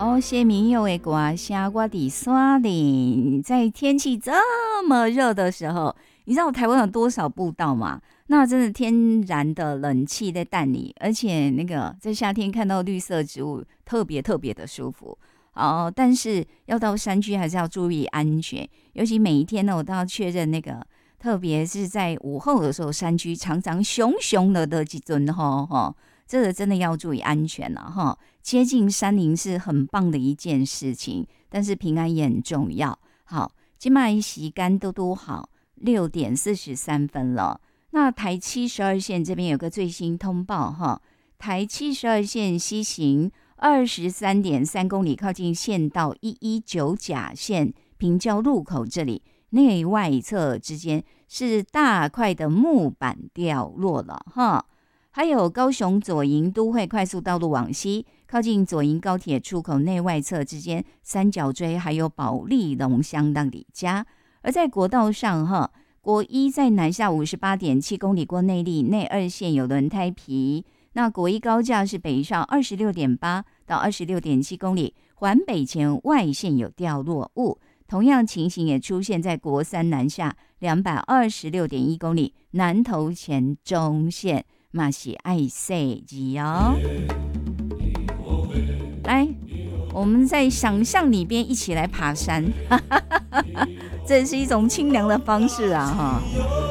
哦，谢民佑的歌声，我伫山里，在天气这么热的时候，你知道台湾有多少步道吗？那真的天然的冷气在蛋里，而且那个在夏天看到绿色植物，特别特别的舒服。哦，但是要到山区还是要注意安全，尤其每一天呢，我都要确认那个，特别是在午后的时候，山区常常熊熊的几尊哈，这个真的要注意安全了哈。接近山林是很棒的一件事情，但是平安也很重要。好，今麦时间都好，6:43了。那台72线这边有个最新通报哈，台72线西行23.3公里，靠近县道119甲线平交路口这里，内外侧之间是大块的木板掉落了哈。还有高雄左营都会快速道路往西，靠近左营高铁出口内外侧之间三角锥还有保利龙相当里家。而在国道上哈，国一在南下58.7公里过内坜，内二线有轮胎皮。那国一高架是北上26.8到26.7公里，环北前外线有掉落物。同样情形也出现在国三南下226.1公里，南投前中线嘛是爱塞吉哦。来，我们在想象里边一起来爬山，这是一种清凉的方式啊哈。